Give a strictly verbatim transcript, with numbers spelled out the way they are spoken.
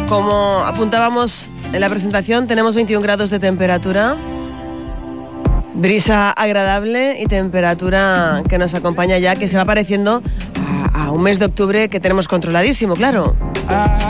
Como apuntábamos en la presentación, tenemos veintiún grados de temperatura, brisa agradable y temperatura que nos acompaña ya, que se va pareciendo a, a un mes de octubre que tenemos controladísimo, claro.